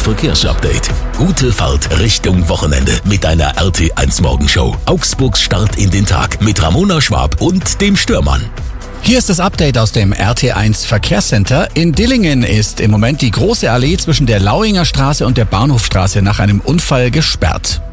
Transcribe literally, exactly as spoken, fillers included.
Verkehrsupdate. Gute Fahrt Richtung Wochenende mit einer R T eins Morgenshow. Augsburgs Start in den Tag mit Ramona Schwab und dem Störmann. Hier ist das Update aus dem R T eins Verkehrscenter. In Dillingen ist im Moment die große Allee zwischen der Lauinger Straße und der Bahnhofstraße nach einem Unfall gesperrt.